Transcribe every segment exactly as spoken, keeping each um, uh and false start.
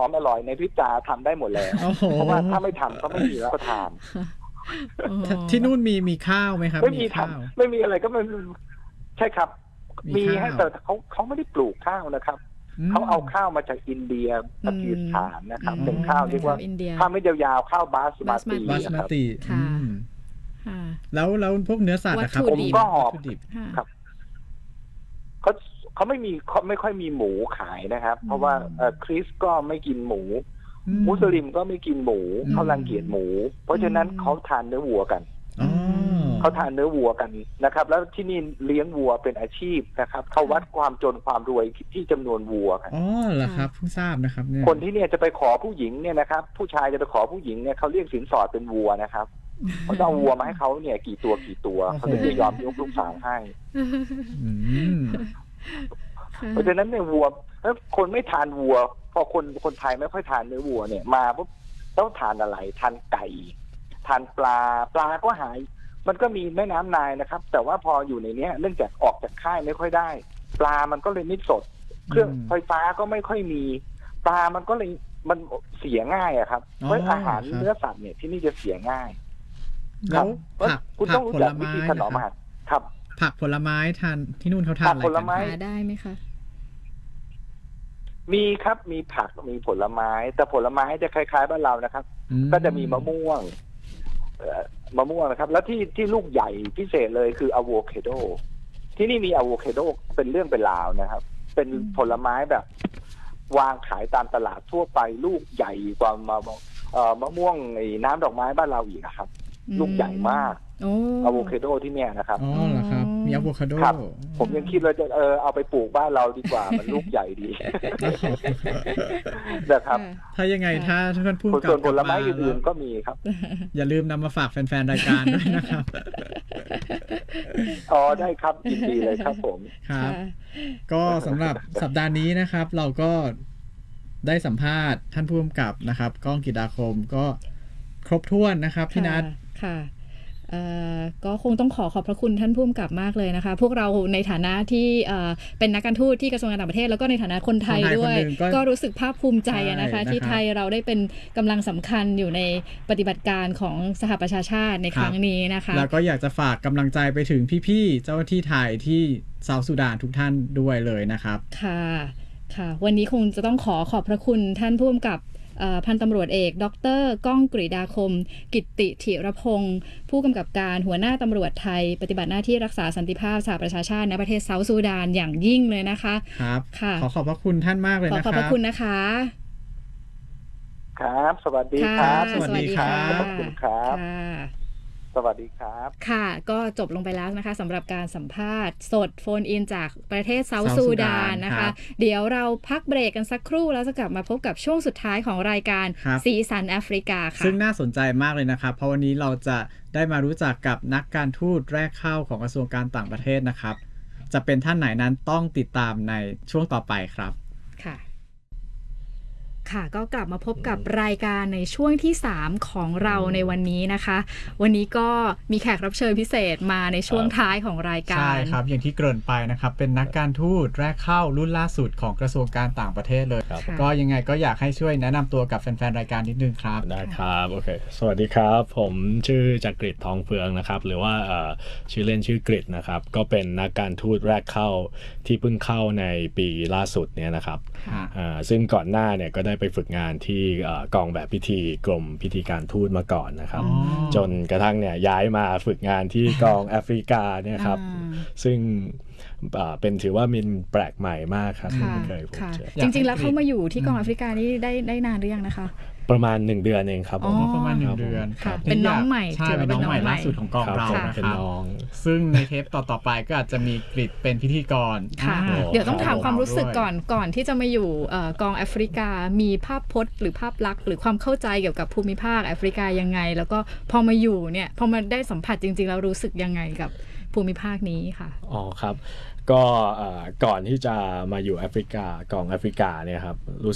อมอร่อยในพริบตาทำได้หมดแล้วเพราะว่าถ้าไม่ทำก็ไม่มีรับประทานที่นู่นมีมีข้าวไหมครับไม่มีทำไม่มีอะไรก็มันใช่ครับมีให้แต่เขาเขาไม่ได้ปลูกข้าวนะครับเขาเอาข้าวมาจากอินเดียปากีสถานนะครับเป็นข้าวเรียกว่าข้าวไม่ยาวๆข้าวบาสมาติบาสมาติแล้วแล้วพวกเนื้อสัตว์นะครับผมก็หอบครับเขาเขาไม่มีเขาไม่ค่อยมีหมูขายนะครับเพราะว่าคริสก็ไม่กินหมูมุสลิมก็ไม่กินหมูเขารังเกียจหมูเพราะฉะนั้นเขาทานเนื้อวัวกันเขาทานเนื้อวัวกันนะครับแล้วที่นี่เลี้ยงวัวเป็นอาชีพนะครับเขาวัดความจนความรวยที่จำนวนวัวครับอ๋อเหรอครับเพิ่งทราบนะครับเนี่ยคนที่เนี่ยจะไปขอผู้หญิงเนี่ยนะครับผู้ชายจะไปขอผู้หญิงเนี่ยเขาเรียกสินสอดเป็นวัวนะครับเขาจะเอาวัวมาให้เขาเนี่ยกี่ตัวกี่ตัวเขาถึงจะยอมยกลูกสาวให้เพราะฉะนั้นเนี่ยวัวถ้าคนไม่ทานวัวพอคนคนไทยไม่ค่อยทานเนื้อวัวเนี่ยมาปุ๊บต้องทานอะไรทานไก่ทานปลาปลาก็หายมันก็มีแม่น้ำนายนะครับแต่ว่าพออยู่ในนี้เนื่องจากออกจากค่ายไม่ค่อยได้ปลามันก็เลยไม่สดเครื่องไฟฟ้าก็ไม่ค่อยมีปลามันก็เลยมันเสียง่ายอะครับเพราะอาหารเนื้อสัตว์เนี่ยที่นี่จะเสียง่ายแล้วผักคุณต้องรู้จักวิธีถนอมอาหารครับผักผลไม้ทานที่นู่นเขาทานอะไรกันหาได้ไหมคะมีครับมีผักมีผลไม้แต่ผลไม้จะคล้ายๆบ้านเรานะครับก็จะมีมะม่วงมะม่วงนะครับแล้วที่ที่ลูกใหญ่พิเศษเลยคืออะโวคาโดที่นี่มีอะโวคาโดเป็นเรื่องเป็นราวนะครับเป็นผลไม้แบบวางขายตามตลาดทั่วไปลูกใหญ่กว่ามะเอ่อมะม่วงไอ้น้ำดอกไม้บ้านเราอีกครับลูกใหญ่มากอะโวคาโดที่เนี่ยนะครับอ๋อเหรอครับมีอะโวคาโดผมยังคิดว่าจะเออเอาไปปลูกบ้านเราดีกว่ามันลูกใหญ่ดีนะครับถ้ายังไงถ้าท่านผู้กำกับส่วนผลไม้อื่นๆก็มีครับอย่าลืมนำมาฝากแฟนๆรายการด้วยนะครับอ๋อได้ครับยินดีเลยครับผมครับก็สำหรับสัปดาห์นี้นะครับเราก็ได้สัมภาษณ์ท่านผู้กำกับนะครับก้องกิตติคมก็ครบถ้วนนะครับพี่นัทค่ะก็คงต้องขอขอบพระคุณท่านผู้กำกับมากเลยนะคะพวกเราในฐานะที่เป็นนักการทูตที่กระทรวงการต่างประเทศแล้วก็ในฐานะคนไทยด้วยก็รู้สึกภาคภูมิใจนะคะที่ไทยเราได้เป็นกำลังสำคัญอยู่ในปฏิบัติการของสหประชาชาติในครั้งนี้นะคะแล้วก็อยากจะฝากกำลังใจไปถึงพี่ๆเจ้าหน้าที่ไทยที่เซาท์ซูดานทุกท่านด้วยเลยนะครับค่ะค่ะวันนี้คงจะต้องขอขอบพระคุณท่านผู้กำกับพันตำรวจเอกดร.ก้องกฤษฎาคมกิตติถิรพงศ์ผู้กำกับการหัวหน้าตำรวจไทยปฏิบัติหน้าที่รักษาสันติภาพสหประชาชาติในประเทศเซาท์ซูดานอย่างยิ่งเลยนะคะครับค่ะขอขอบพระคุณท่านมากเลยนะครับขอขอบพระคุณนะคะครับสวัสดีครับสวัสดีครับขอบคุณครับสวัสดีครับค่ะก็จบลงไปแล้วนะคะสำหรับการสัมภาษณ์สดโฟนอินจากประเทศเซาท์ซูดานนะคะเดี๋ยวเราพักเบรกกันสักครู่แล้วจะกลับมาพบกับช่วงสุดท้ายของรายการสีสันแอฟริกาค่ะซึ่งน่าสนใจมากเลยนะครับเพราะวันนี้เราจะได้มารู้จักกับนักการทูตแรกเข้าของกระทรวงการต่างประเทศนะครับจะเป็นท่านไหนนั้นต้องติดตามในช่วงต่อไปครับค่ะค่ะก็กลับมาพบกับรายการในช่วงที่สามของเราในวันนี้นะคะวันนี้ก็มีแขกรับเชิญพิเศษมาในช่วงท้ายของรายการใช่ครับอย่างที่เกริ่นไปนะครับเป็นนักการทูตแรกเข้ารุ่นล่าสุดของกระทรวงการต่างประเทศเลยก็ยังไงก็อยากให้ช่วยแนะนำตัวกับแฟนๆรายการนิดนึงครับได้ครับโอเคสวัสดีครับผมชื่อจักริดทองเฟืองนะครับหรือว่าชื่อเล่นชื่อกริดนะครับก็เป็นนักการทูตแรกเข้าที่เพิ่งเข้าในปีล่าสุดเนี่ยนะครับซึ่งก่อนหน้าเนี่ยก็ได้ไปฝึกงานที่กองแบบพิธีกรมพิธีการทูตมาก่อนนะครับจนกระทั่งเนี่ยย้ายมาฝึกงานที่กองแอฟริกาเนี่ยครับซึ่งเป็นถือว่ามันแปลกใหม่มากครับไม่เคยพบเจอจริงๆแล้วเขามาอยู่ที่กองแอฟริกานี่ได้ได้นานหรือยังนะคะประมาณหนึ่งเดือนเองครับผมประมาณหนึ่งเดือนเป็นน้องใหม่ใช่เป็นน้องใหม่ล่าสุดของกองเรานะครับซึ่งในเทปต่อๆไปก็อาจจะมีกริดเป็นพิธีกรค่ะเดี๋ยวต้องถามความรู้สึกก่อนก่อนที่จะมาอยู่กองแอฟริกามีภาพพจน์หรือภาพลักษณ์หรือความเข้าใจเกี่ยวกับภูมิภาคแอฟริกายังไงแล้วก็พอมาอยู่เนี่ยพอมาได้สัมผัสจริงๆแล้วรู้สึกยังไงกับภูมิภาคนี้ค่ะอ๋อครับก็ก่อนที่จะมาอยู่แอฟริกากองแอฟริกาเนี่ยครับรู้สึก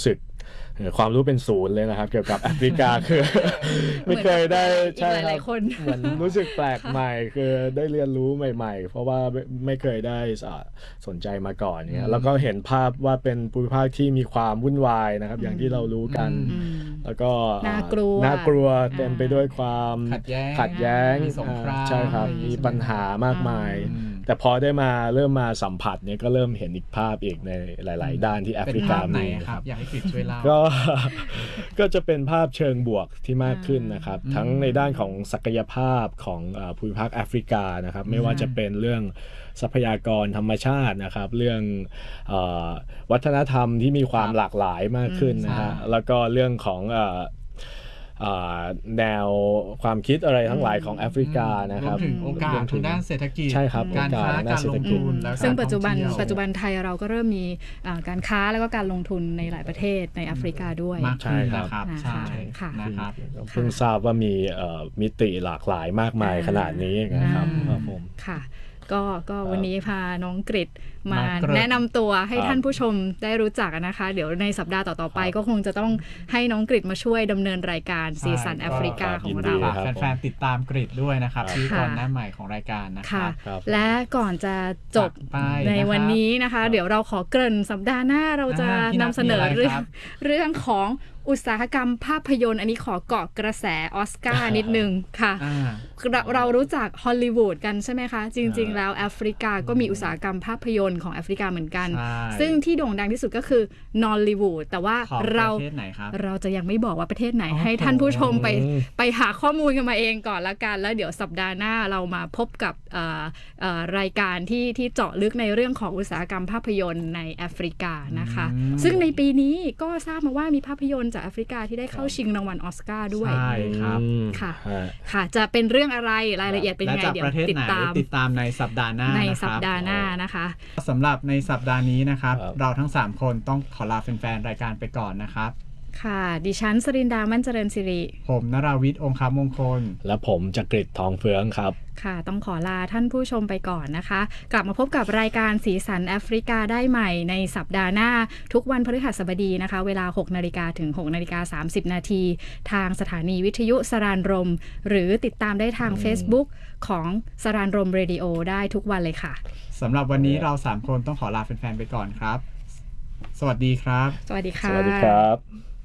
ความรู้เป็นศูนย์เลยนะครับเกี่ยวกับแอฟริกาคือไม่เคยได้ใช่ครับเหมือนรู้สึกแปลกใหม่คือได้เรียนรู้ใหม่ๆเพราะว่าไม่เคยได้สนใจมาก่อนเนี่ยแล้วก็เห็นภาพว่าเป็นภูมิภาคที่มีความวุ่นวายนะครับอย่างที่เรารู้กันแล้วก็น่ากลัวน่ากลัวเต็มไปด้วยความขัดแย้งขัดแย้งใช่ครับมีปัญหามากมายแต่พอได้มาเริ่มมาสัมผัสเนี่ยก็เริ่มเห็นอีกภาพอีกในหลายๆด้านที่แอฟริกามีครับอยากให้กฤษช่วยเล่าก็ก็จะเป็นภาพเชิงบวกที่มากขึ้นนะครับทั้งในด้านของศักยภาพของภูมิภาคแอฟริกานะครับไม่ว่าจะเป็นเรื่องทรัพยากรธรรมชาตินะครับเรื่องเอ่อวัฒนธรรมที่มีความหลากหลายมากขึ้นนะฮะแล้วก็เรื่องของเอ่อแนวความคิดอะไรทั้งหลายของแอฟริกานะครับรวมถึงโอกาสทางด้านเศรษฐกิจใช่ครับการค้าการลงทุนซึ่งปัจจุบันปัจจุบันไทยเราก็เริ่มมีการค้าแล้วก็การลงทุนในหลายประเทศในแอฟริกาด้วยใช่ครับใช่ค่ะนะครับเพิ่งทราบว่ามีมิติหลากหลายมากมายขนาดนี้นะครับผมค่ะก็ก็วันนี้พาน้องกฤษมาแนะนำตัวให้ท่านผู้ชมได้รู้จักนะคะเดี๋ยวในสัปดาห์ต่อๆไปก็คงจะต้องให้น้องกฤษมาช่วยดำเนินรายการสีสันแอฟริกาของเราแฟนๆติดตามกฤษด้วยนะครับที่ตอนหน้าใหม่ของรายการนะคะและก่อนจะจบในวันนี้นะคะเดี๋ยวเราขอเกริ่นสัปดาห์หน้าเราจะนำเสนอเรื่องเรื่องของอุตสาหกรรมภาพยนตร์อันนี้ขอเกาะกระแสออสการ์นิดนึงค่ะเรารู้จักฮอลลีวูดกันใช่ไหมคะจริงๆแล้วแอฟริกาก็มีอุตสาหกรรมภาพยนตร์ของแอฟริกาเหมือนกันซึ่งที่โด่งดังที่สุดก็คือนอลลีวูดแต่ว่าเราเราจะยังไม่บอกว่าประเทศไหนให้ท่านผู้ชมไปไปหาข้อมูลกันมาเองก่อนละกันแล้วเดี๋ยวสัปดาห์หน้าเรามาพบกับรายการที่ที่เจาะลึกในเรื่องของอุตสาหกรรมภาพยนตร์ในแอฟริกานะคะซึ่งในปีนี้ก็ทราบมาว่ามีภาพยนตร์จากแอฟริกาที่ได้เข้าชิงรางวัลออสการ์ด้วยใช่ครับค่ะค่ะจะเป็นเรื่องอะไรรายละเอียดเป็นยังไงเดี๋ยวติดตามติดตามในสัปดาห์หน้าในสัปดาห์หน้านะคะสำหรับในสัปดาห์นี้นะครับเราทั้งสามคนต้องขอลาแฟนๆรายการไปก่อนนะครับค่ะดิฉันสรินดามั่นเจริญสิริผมนราวิทย์องคามงคลและผมจักริดทองเฟืองครับค่ะต้องขอลาท่านผู้ชมไปก่อนนะคะกลับมาพบกับรายการสีสันแอฟริกาได้ใหม่ในสัปดาห์หน้าทุกวันพฤหัสบดีนะคะเวลา หกนาฬิกา ถึง หกนาฬิกาสามสิบ นาทีทางสถานีวิทยุสรานรมหรือติดตามได้ทาง Facebook ของสรานรมเรดิโอได้ทุกวันเลยค่ะสำหรับวันนี้เราสามคนต้องขอลาแฟนๆไปก่อนครับสวัสดีครับสวัสดีค่ะสวัสดีครับ